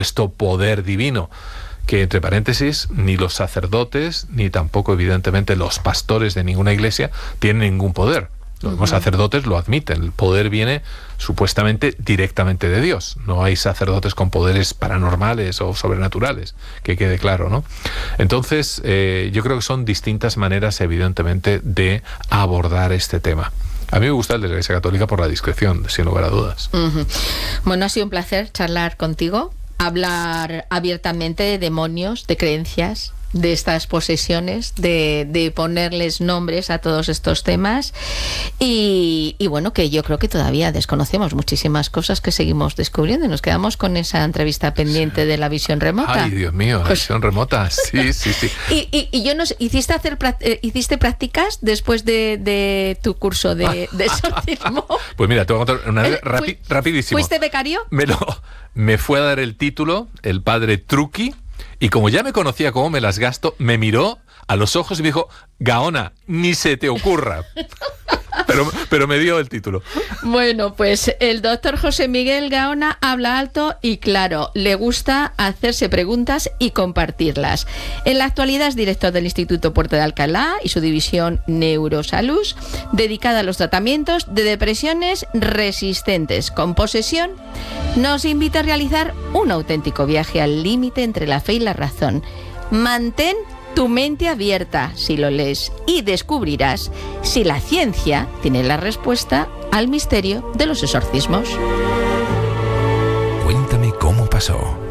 poder divino, que entre paréntesis ni los sacerdotes ni tampoco evidentemente los pastores de ninguna iglesia tienen ningún poder. Los sacerdotes lo admiten, el poder viene supuestamente directamente de Dios. No hay sacerdotes con poderes paranormales o sobrenaturales, que quede claro, ¿no? Entonces, yo creo que son distintas maneras, evidentemente, de abordar este tema. A mí me gusta el de la Iglesia Católica por la discreción, sin lugar a dudas. Bueno, ha sido un placer charlar contigo, hablar abiertamente de demonios, de creencias, de estas posesiones, de ponerles nombres a todos estos temas y bueno, que yo creo que todavía desconocemos muchísimas cosas que seguimos descubriendo. Nos quedamos con esa entrevista pendiente de la visión remota. Ay, Dios mío, la visión remota, sí. Y yo no sé, ¿hiciste prácticas después de tu curso de exorcismo? Pues mira, te voy a contar una vez rapidísimo. ¿Fuiste becario? Me fue a dar el título el padre Truqui. Y como ya me conocía cómo me las gasto, me miró a los ojos y me dijo: Gaona, ni se te ocurra. Pero me dio el título. Bueno, pues el doctor José Miguel Gaona habla alto y claro, le gusta hacerse preguntas y compartirlas. En la actualidad es director del Instituto Puerto de Alcalá y su división Neurosalud, dedicada a los tratamientos de depresiones resistentes con posesión. Nos invita a realizar un auténtico viaje al límite entre la fe y la razón. Mantén tu mente abierta si lo lees y descubrirás si la ciencia tiene la respuesta al misterio de los exorcismos. Cuéntame cómo pasó.